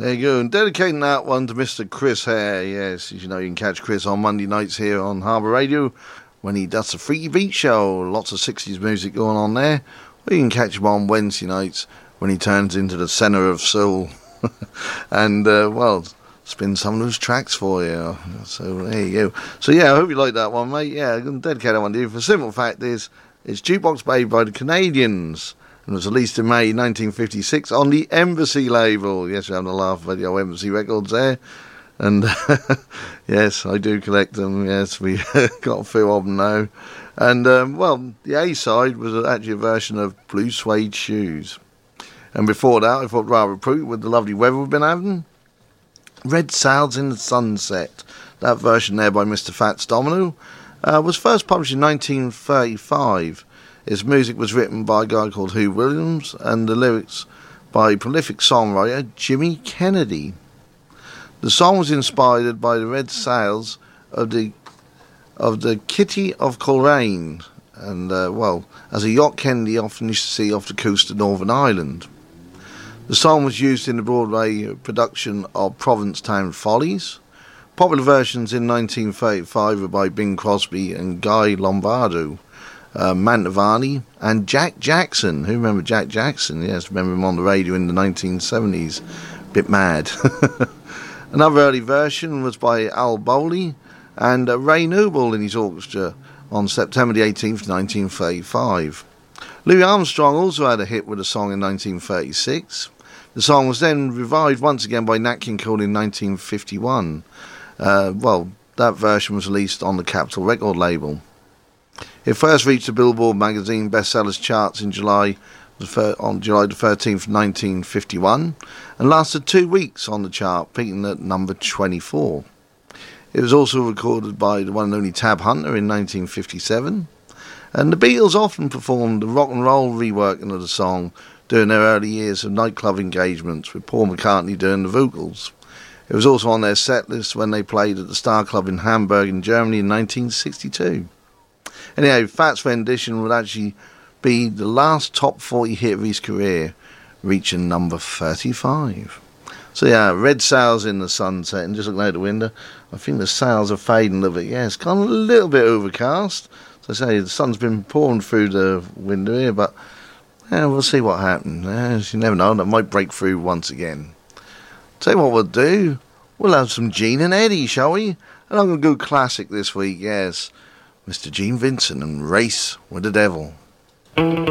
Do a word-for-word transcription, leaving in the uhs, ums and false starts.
There you go. And dedicating that one to Mister Chris Hare. Yes, as you know, you can catch Chris on Monday nights here on Harbour Radio when he does the Freaky Beat Show. Lots of sixties music going on there. Or you can catch him on Wednesday nights when he turns into the centre of soul. and, uh, well, spin some of those tracks for you. So there you go. So, yeah, I hope you like that one, mate. Yeah, I'm going to dedicate that one to you. For the simple fact is, it's Jukebox Baby by the Canadians. And was released in May nineteen fifty-six on the Embassy label. Yes, we're having a laugh about the old Embassy records there. And yes, I do collect them. Yes, we got a few of them now. And, um, well, the A-side was actually a version of Blue Suede Shoes. And before that, I thought rather appropriate with the lovely weather we've been having. Red Sails in the Sunset. That version there by Mister Fats Domino uh, was first published in nineteen thirty-five. Its music was written by a guy called Hugh Williams and the lyrics by prolific songwriter Jimmy Kennedy. The song was inspired by the red sails of the of the Kitty of Coleraine, and uh, well, as a yacht Kennedy often used to see off the coast of Northern Ireland. The song was used in the Broadway production of Provincetown Follies. Popular versions in nineteen thirty-five were by Bing Crosby and Guy Lombardo. Uh, Mantovani and Jack Jackson. Who remember Jack Jackson? Yes, remember him on the radio in the nineteen seventies. Bit mad. Another early version was by Al Bowley and uh, Ray Noble in his orchestra on September the eighteenth, nineteen thirty-five. Louis Armstrong also had a hit with a song in nineteen thirty-six. The song was then revived once again by Nat King Cole in nineteen fifty-one. Uh, well, that version was released on the Capitol record label. It first reached the Billboard magazine bestsellers charts in July on July the thirteenth, nineteen fifty-one, and lasted two weeks on the chart, peaking at number twenty-four. It was also recorded by the one and only Tab Hunter in nineteen fifty-seven, and the Beatles often performed the rock and roll reworking of the song during their early years of nightclub engagements, with Paul McCartney doing the vocals. It was also on their set list when they played at the Star Club in Hamburg in Germany in nineteen sixty-two. Anyway, Fats rendition would actually be the last top forty hit of his career, reaching number thirty-five. So yeah, red sails in the sunset, and just looking out the window, I think the sails are fading a little bit. Yeah, it's gone a little bit overcast. So I say, the sun's been pouring through the window here, but yeah, we'll see what happens. Yeah, you never know, that might break through once again. Tell you what we'll do, we'll have some Gene and Eddie, shall we? And I'm going to go classic this week, yes. Mister Gene Vincent and Race with the Devil.